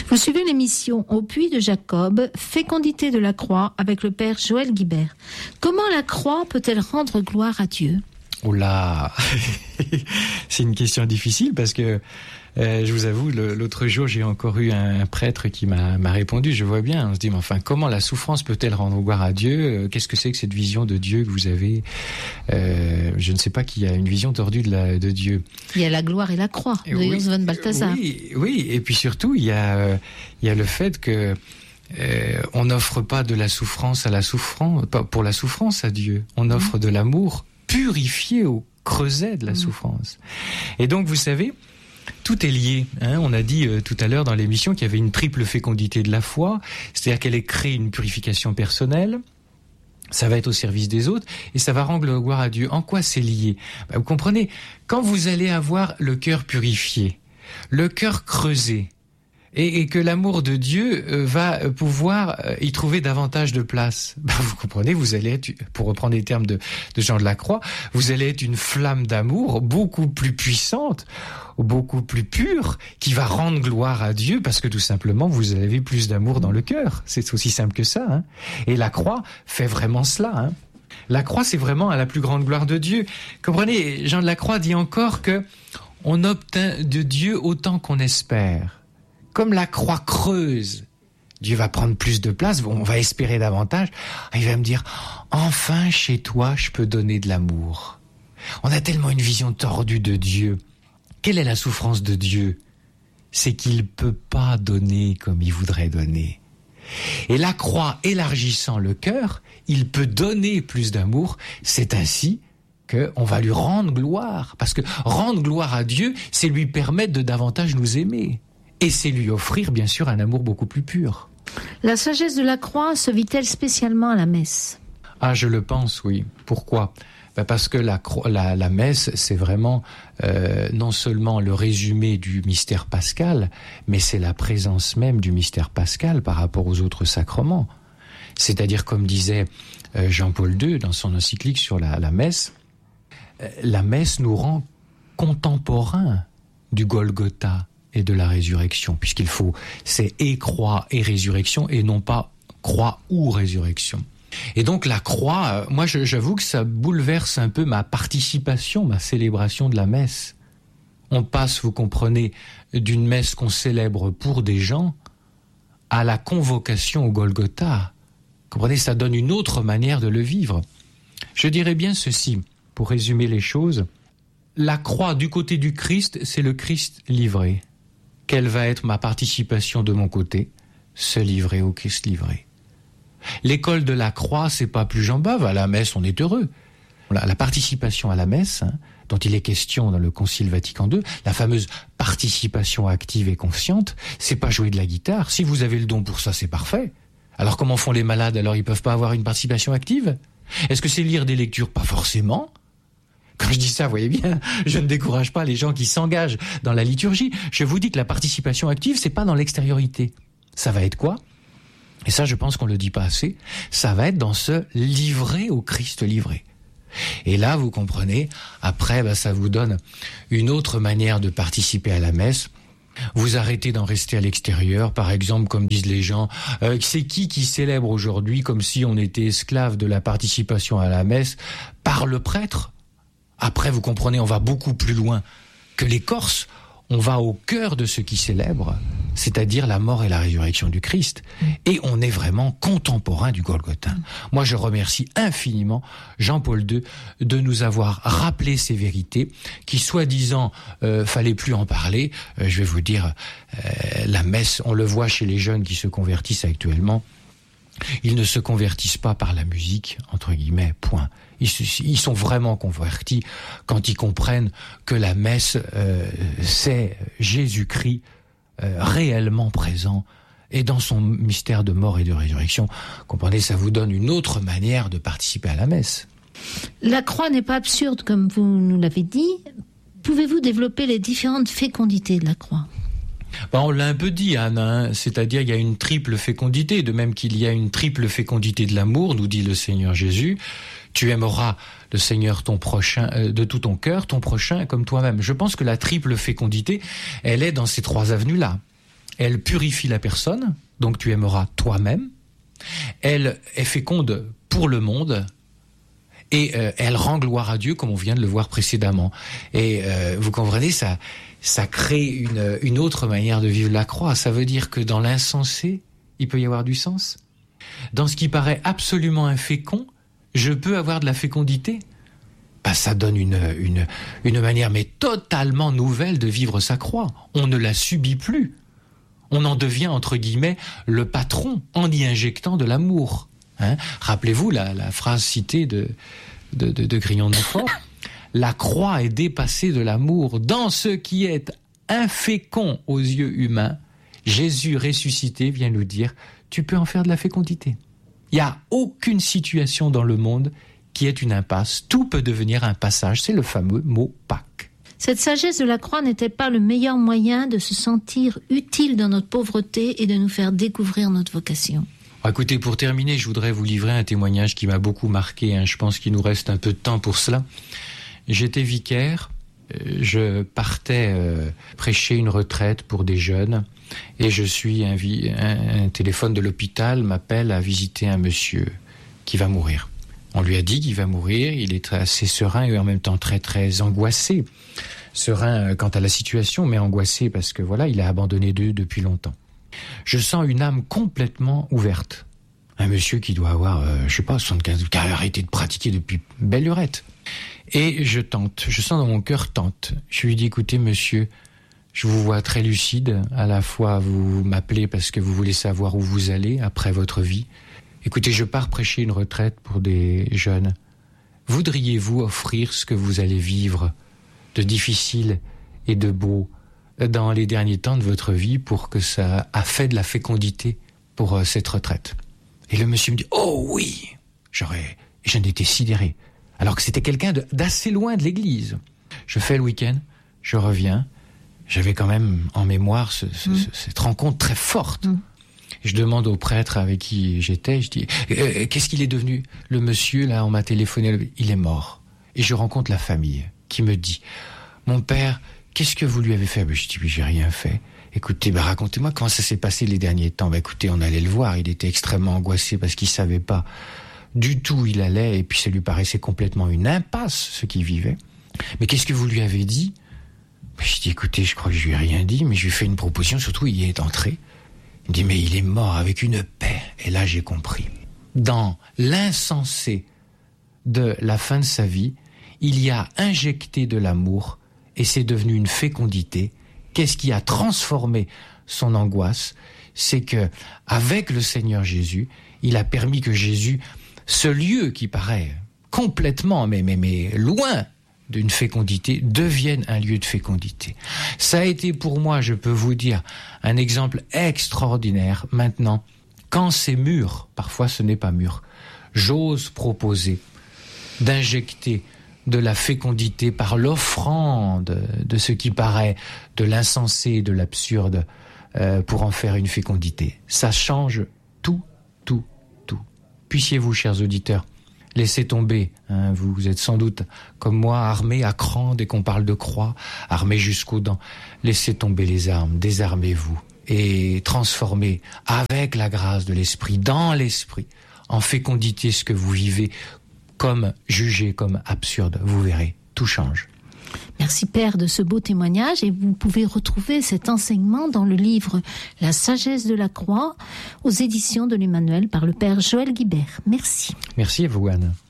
Vous suivez l'émission Au puits de Jacob, fécondité de la croix avec le père Joël Guibert. Comment la croix peut-elle rendre gloire à Dieu ? Oh là, c'est une question difficile parce que je vous avoue, l'autre jour, j'ai encore eu un prêtre qui m'a répondu. Je vois bien, on se dit, mais enfin, comment la souffrance peut-elle rendre gloire à Dieu ? Qu'est-ce que c'est que cette vision de Dieu que vous avez ? Je ne sais pas qui a une vision tordue de Dieu. Il y a la gloire et la croix, de Urs von Balthasar. Oui, et puis surtout, il y a le fait que on n'offre pas de la souffrance à la souffrance, pas pour la souffrance à Dieu. On offre de l'amour purifié au creuset de la souffrance. Et donc, vous savez, tout est lié. On a dit tout à l'heure dans l'émission qu'il y avait une triple fécondité de la foi, c'est-à-dire qu'elle crée une purification personnelle, ça va être au service des autres, et ça va rendre gloire à Dieu. En quoi c'est lié ? Vous comprenez, quand vous allez avoir le cœur purifié, le cœur creusé, et que l'amour de Dieu va pouvoir y trouver davantage de place. Vous comprenez, vous allez être, pour reprendre les termes de Jean de la Croix, vous allez être une flamme d'amour beaucoup plus puissante, beaucoup plus pure, qui va rendre gloire à Dieu, parce que tout simplement, vous avez plus d'amour dans le cœur. C'est aussi simple que ça. Et la croix fait vraiment cela. La croix, c'est vraiment à la plus grande gloire de Dieu. Comprenez, Jean de la Croix dit encore que on obtient de Dieu autant qu'on espère. Comme la croix creuse, Dieu va prendre plus de place, on va espérer davantage. Il va me dire, enfin chez toi, je peux donner de l'amour. On a tellement une vision tordue de Dieu. Quelle est la souffrance de Dieu ? C'est qu'il ne peut pas donner comme il voudrait donner. Et la croix élargissant le cœur, il peut donner plus d'amour. C'est ainsi qu'on va lui rendre gloire. Parce que rendre gloire à Dieu, c'est lui permettre de davantage nous aimer. Et c'est lui offrir, bien sûr, un amour beaucoup plus pur. La sagesse de la croix se vit-elle spécialement à la messe ? Ah, je le pense, oui. Pourquoi ? Parce que la messe, c'est vraiment non seulement le résumé du mystère pascal, mais c'est la présence même du mystère pascal par rapport aux autres sacrements. C'est-à-dire, comme disait Jean-Paul II dans son encyclique sur la messe nous rend contemporains du Golgotha et de la résurrection, puisqu'il faut, c'est et croix et résurrection, et non pas croix ou résurrection. Et donc la croix, moi j'avoue que ça bouleverse un peu ma participation, ma célébration de la messe. On passe, vous comprenez, d'une messe qu'on célèbre pour des gens à la convocation au Golgotha. Vous comprenez, ça donne une autre manière de le vivre. Je dirais bien ceci, pour résumer les choses. La croix du côté du Christ, c'est le Christ livré. Quelle va être ma participation de mon côté ? Se livrer au Christ livré. L'école de la croix, c'est pas plus Jean Bave. À la messe, on est heureux. La participation à la messe, dont il est question dans le Concile Vatican II, la fameuse participation active et consciente, c'est pas jouer de la guitare. Si vous avez le don pour ça, c'est parfait. Alors comment font les malades ? Alors ils peuvent pas avoir une participation active ? Est-ce que c'est lire des lectures ? Pas forcément. Quand je dis ça, vous voyez bien, je ne décourage pas les gens qui s'engagent dans la liturgie. Je vous dis que la participation active, c'est pas dans l'extériorité. Ça va être quoi ? Et ça, je pense qu'on le dit pas assez. Ça va être dans ce livrer au Christ livré. Et là, vous comprenez, après, ça vous donne une autre manière de participer à la messe. Vous arrêtez d'en rester à l'extérieur, par exemple, comme disent les gens, c'est qui célèbre aujourd'hui comme si on était esclave de la participation à la messe par le prêtre ? Après, vous comprenez, on va beaucoup plus loin que les Corses. On va au cœur de ce qui célèbre, c'est-à-dire la mort et la résurrection du Christ. Et on est vraiment contemporain du Golgotha. Moi, je remercie infiniment Jean-Paul II de nous avoir rappelé ces vérités qui, soi-disant, fallait plus en parler. Je vais vous dire, la messe, on le voit chez les jeunes qui se convertissent actuellement. Ils ne se convertissent pas par la musique, entre guillemets, point. Ils sont vraiment convertis quand ils comprennent que la messe, c'est Jésus-Christ réellement présent et dans son mystère de mort et de résurrection. Comprenez, ça vous donne une autre manière de participer à la messe. La croix n'est pas absurde, comme vous nous l'avez dit. Pouvez-vous développer les différentes fécondités de la croix ? On l'a un peu dit, Anne, c'est-à-dire il y a une triple fécondité, de même qu'il y a une triple fécondité de l'amour, nous dit le Seigneur Jésus. Tu aimeras le Seigneur ton prochain de tout ton cœur, ton prochain comme toi-même. Je pense que la triple fécondité, elle est dans ces trois avenues-là. Elle purifie la personne, donc tu aimeras toi-même. Elle est féconde pour le monde. Et elle rend gloire à Dieu, comme on vient de le voir précédemment. Et vous comprenez, ça crée une autre manière de vivre la croix. Ça veut dire que dans l'insensé, il peut y avoir du sens. Dans ce qui paraît absolument infécond, je peux avoir de la fécondité. Ça donne une manière mais totalement nouvelle de vivre sa croix. On ne la subit plus. On en devient, entre guillemets, le patron en y injectant de l'amour. Rappelez-vous la phrase citée de Grignon de Montfort. La croix est dépassée de l'amour. Dans ce qui est infécond aux yeux humains, Jésus ressuscité vient nous dire, tu peux en faire de la fécondité. Il n'y a aucune situation dans le monde qui est une impasse. Tout peut devenir un passage. C'est le fameux mot Pâques. Cette sagesse de la croix n'était pas le meilleur moyen de se sentir utile dans notre pauvreté et de nous faire découvrir notre vocation? Écoutez, pour terminer, je voudrais vous livrer un témoignage qui m'a beaucoup marqué. Je pense qu'il nous reste un peu de temps pour cela. J'étais vicaire, je partais prêcher une retraite pour des jeunes et je suis un téléphone de l'hôpital m'appelle à visiter un monsieur qui va mourir. On lui a dit qu'il va mourir, il est assez serein et en même temps très très angoissé. Serein quant à la situation, mais angoissé parce que voilà, il a abandonné Dieu depuis longtemps. Je sens une âme complètement ouverte. Un monsieur qui doit avoir, 75 ans, qui a arrêté de pratiquer depuis belle lurette. Et je sens dans mon cœur tente. Je lui dis, écoutez monsieur, je vous vois très lucide, à la fois vous m'appelez parce que vous voulez savoir où vous allez après votre vie. Écoutez, je pars prêcher une retraite pour des jeunes. Voudriez-vous offrir ce que vous allez vivre de difficile et de beau dans les derniers temps de votre vie pour que ça a fait de la fécondité pour cette retraite? Et le monsieur me dit, oh oui, j'en étais sidéré. Alors que c'était quelqu'un d'assez loin de l'église. Je fais le week-end, je reviens, j'avais quand même en mémoire cette rencontre très forte. Je demande au prêtre avec qui j'étais, je dis, qu'est-ce qu'il est devenu? Le monsieur, là, on m'a téléphoné, il est mort. Et je rencontre la famille qui me dit, mon père, qu'est-ce que vous lui avez fait? Je dis, j'ai rien fait. Écoutez, racontez-moi comment ça s'est passé les derniers temps. Écoutez, on allait le voir, il était extrêmement angoissé parce qu'il savait pas du tout où il allait et puis ça lui paraissait complètement une impasse, ce qu'il vivait. Mais qu'est-ce que vous lui avez dit? Je dis, écoutez, je crois que je lui ai rien dit, mais je lui ai fait une proposition, surtout il y est entré. Il me dit, mais il est mort avec une paix. Et là, j'ai compris. Dans l'insensé de la fin de sa vie, il y a injecté de l'amour et c'est devenu une fécondité. Qu'est-ce qui a transformé son angoisse? C'est que, avec le Seigneur Jésus, il a permis que Jésus, ce lieu qui paraît complètement, mais loin d'une fécondité, devienne un lieu de fécondité. Ça a été pour moi, je peux vous dire, un exemple extraordinaire. Maintenant, quand c'est mûr, parfois ce n'est pas mûr, j'ose proposer d'injecter de la fécondité par l'offrande de ce qui paraît de l'insensé et de l'absurde pour en faire une fécondité. Ça change tout. Puissiez-vous, chers auditeurs, laisser tomber, vous êtes sans doute comme moi armés à cran dès qu'on parle de croix, armés jusqu'aux dents. Laissez tomber les armes, désarmez-vous et transformez avec la grâce de l'esprit, dans l'esprit, en fécondité ce que vous vivez comme jugé comme absurde. Vous verrez, tout change. Merci Père de ce beau témoignage et vous pouvez retrouver cet enseignement dans le livre La sagesse de la croix aux éditions de l'Emmanuel par le Père Joël Guibert. Merci. Merci à vous Anne.